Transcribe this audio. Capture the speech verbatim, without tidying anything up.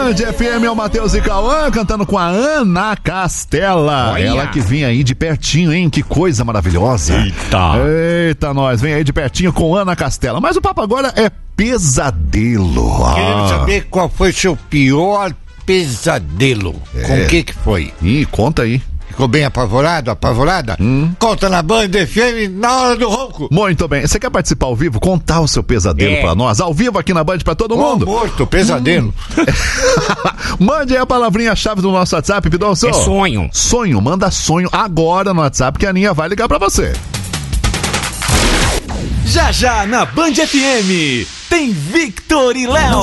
Band F M é o Matheus e Cauã cantando com a Ana Castela. Olha. Ela que vinha aí de pertinho, hein? Que coisa maravilhosa. Eita. Eita, nós, vem aí de pertinho com Ana Castela. Mas o papo agora é pesadelo. Ah. Quero saber qual foi seu pior pesadelo. É. Com o que que foi? Ih, conta aí. Ficou bem apavorado, apavorada? Hum. Conta na Band F M na hora do ronco. Muito bem. Você quer participar ao vivo? Contar o seu pesadelo É. pra nós? Ao vivo aqui na Band pra todo Ô, mundo? morto, pesadelo. Mande aí a palavrinha-chave do nosso WhatsApp, Pidonço. É sonho. Sonho, manda sonho agora no WhatsApp que a Aninha vai ligar pra você. Já já na Band F M tem Victor e Léo.